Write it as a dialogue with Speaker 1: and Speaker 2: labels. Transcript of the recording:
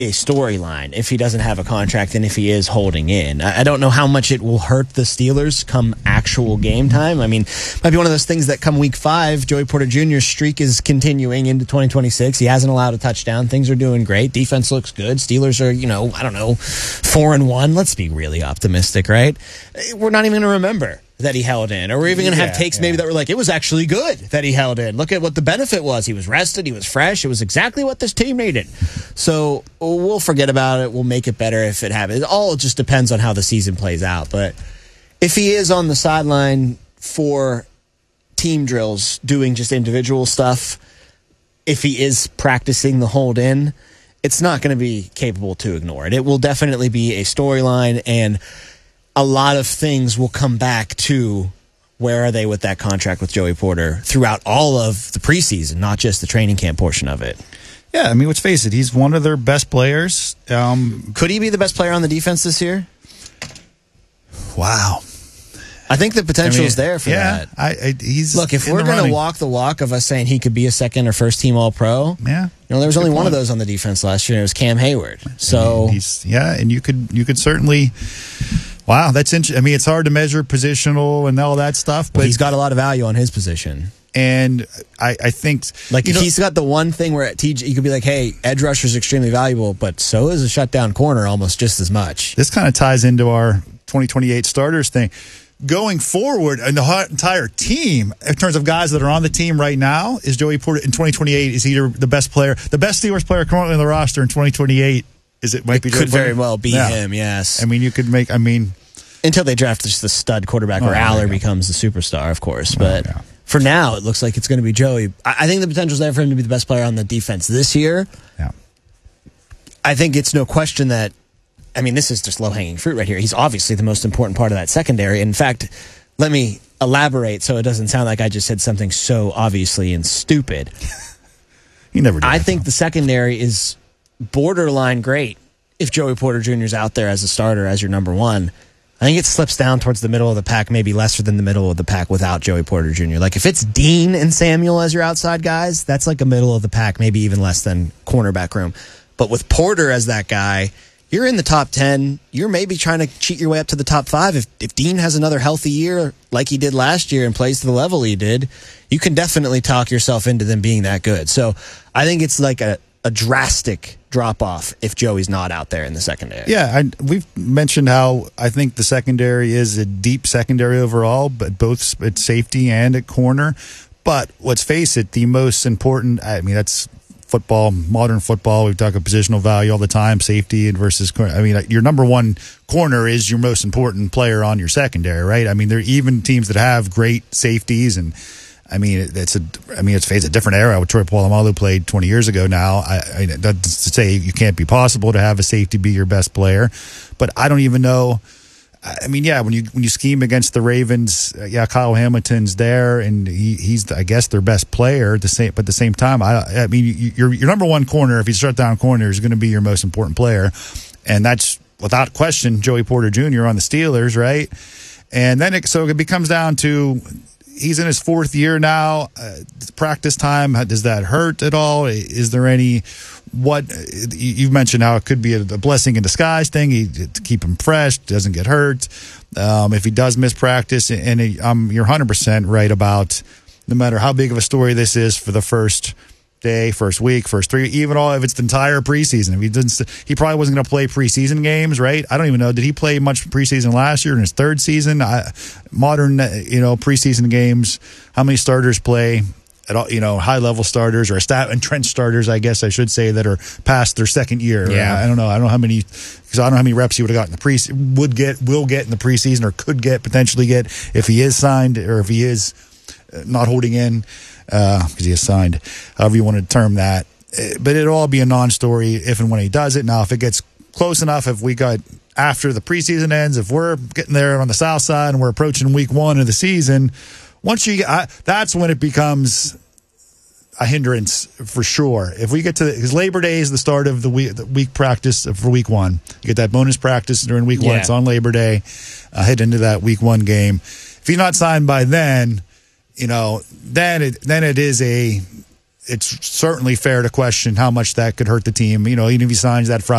Speaker 1: a storyline if he doesn't have a contract and if he is holding in. I don't know how much it will hurt the Steelers come actual game time. I mean, might be one of those things that come week 5, Joey Porter Jr.'s streak is continuing into 2026. He hasn't allowed a touchdown. Things are doing great. Defense looks good. Steelers are, 4-1. Let's be really optimistic, right? We're not even going to remember that he held in, or we're even going to have takes maybe that were like, it was actually good that he held in. Look at what the benefit was. He was rested. He was fresh. It was exactly what this team needed. So we'll forget about it. We'll make it better if it happens. It all just depends on how the season plays out. But if he is on the sideline for team drills, doing just individual stuff, if he is practicing the hold in, it's not going to be capable to ignore it. It will definitely be a storyline, and a lot of things will come back to where are they with that contract with Joey Porter throughout all of the preseason, not just the training camp portion of it.
Speaker 2: Yeah, I mean, let's face it, he's one of their best players.
Speaker 1: Could he be the best player on the defense this year?
Speaker 2: Wow.
Speaker 1: I think the potential is there for that.
Speaker 2: Look,
Speaker 1: if we're going to walk the walk of us saying he could be a second or first team All-Pro, there was only one of those on the defense last year, and it was Cam Hayward. So
Speaker 2: and you could certainly. Wow, that's interesting. I mean, it's hard to measure positional and all that stuff, but
Speaker 1: he's got a lot of value on his position.
Speaker 2: And I think
Speaker 1: he's got the one thing where at TJ you could be like, hey, edge rusher is extremely valuable, but so is a shutdown corner almost just as much.
Speaker 2: This kind of ties into our 2028 starters thing. Going forward, and the entire team, in terms of guys that are on the team right now, is Joey Porter in 2028 is either the best Steelers player currently on the roster in 2028. It
Speaker 1: could very well be him, yes.
Speaker 2: I mean, you could
Speaker 1: until they draft just the stud quarterback or Aller becomes the superstar, of course. But for now, it looks like it's going to be Joey. I think the potential is there for him to be the best player on the defense this year.
Speaker 2: Yeah.
Speaker 1: I think it's no question that, this is just low-hanging fruit right here. He's obviously the most important part of that secondary. In fact, let me elaborate so it doesn't sound like I just said something so obviously and stupid.
Speaker 2: You never did.
Speaker 1: I think the secondary is borderline great if Joey Porter Jr. is out there as a starter, as your number one. I think it slips down towards the middle of the pack, maybe lesser than the middle of the pack without Joey Porter Jr. Like if it's Dean and Samuel as your outside guys, that's like a middle of the pack, maybe even less than cornerback room. But with Porter as that guy, you're in the top 10. You're maybe trying to cheat your way up to the top 5. If Dean has another healthy year like he did last year and plays to the level he did, you can definitely talk yourself into them being that good. So I think it's like a drastic drop-off if Joey's not out there in the secondary.
Speaker 2: Yeah, we've mentioned how I think the secondary is a deep secondary overall, but both at safety and at corner. But let's face it, the most important, that's football, modern football. We talk about positional value all the time, safety versus corner. Your number one corner is your most important player on your secondary, right? There are even teams that have great safeties, and let's face it, a different era. What Troy Polamalu played 20 years ago now. That's to say you can't be possible to have a safety be your best player, but I don't even know. When you scheme against the Ravens, Kyle Hamilton's there, and he's I guess their best player. But at the same time, your number one corner, if you start down corner, is going to be your most important player, and that's without question Joey Porter Jr. on the Steelers, right? And then it becomes down to. He's in his 4th year now. Practice time, does that hurt at all? Is there any you've mentioned how it could be a blessing in disguise thing to keep him fresh, doesn't get hurt. If he does miss practice, and you're 100% right about no matter how big of a story this is for the first day, first week, first 3, even all if it's the entire preseason. If he probably wasn't going to play preseason games, right? I don't even know. Did he play much preseason last year in his 3rd season? Modern, preseason games. How many starters play at all? High level starters or entrenched starters, I guess I should say, that are past their 2nd year.
Speaker 1: Yeah,
Speaker 2: I don't know. I don't know how many because I don't know how many reps he would have gotten in will get in the preseason or could potentially get if he is signed or if he is not holding in. Because he is signed, however you want to term that. But it'll all be a non-story if and when he does it. Now, if it gets close enough, if we got after the preseason ends, if we're getting there on the south side and we're approaching week 1 of the season, that's when it becomes a hindrance for sure. If we get to because Labor Day is the start of the week practice for week 1. You get that bonus practice during week 1. It's on Labor Day. Head into that week 1 game. If he's not signed by then. Then it is it's certainly fair to question how much that could hurt the team. Even if he signs that Friday